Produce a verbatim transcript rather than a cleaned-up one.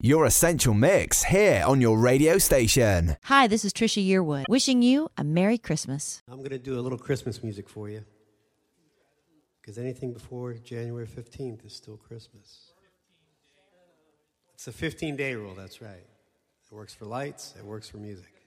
Your Essential Mix here on your radio station. Hi, this is Trisha Yearwood, wishing you a Merry Christmas. I'm going to do a little Christmas music for you. Because anything before January fifteenth is still Christmas. It's a fifteen-day rule, that's right. It works for lights, it works for music.